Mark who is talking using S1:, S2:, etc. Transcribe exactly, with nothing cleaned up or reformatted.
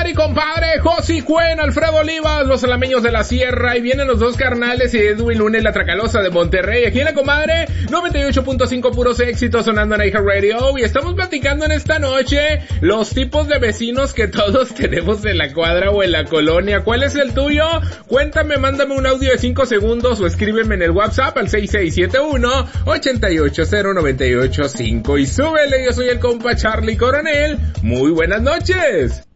S1: mi compadre José Cuen, Alfredo Olivas, los alameños de la sierra, y vienen los dos carnales y Edwin Luna, la Tracalosa de Monterrey. Aquí en la comadre, noventa y ocho punto cinco puros éxitos sonando en iHeartRadio, y estamos platicando en esta noche los tipos de vecinos que todos tenemos en la cuadra o en la colonia. ¿Cuál es el tuyo? Cuéntame, mándame un audio de cinco segundos o escríbeme en el WhatsApp al seis seis siete uno, ocho ocho cero, nueve ocho cinco y súbele. Yo soy el compa Charlie Coronel. Muy buenas noches.